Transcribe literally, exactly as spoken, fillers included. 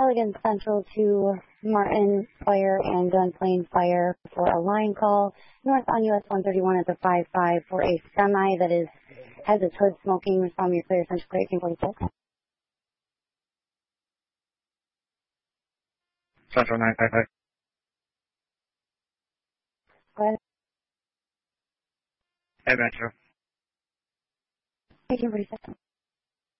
Elegant Central to Martin Fire and Dunplain Fire for a line call. North on U S one thirty-one at the five five for a semi that is has its hood smoking. Respond your clear, Central Clear, eighteen forty-six. Central nine five five. Go ahead. Hey, Metro. eighteen forty-six.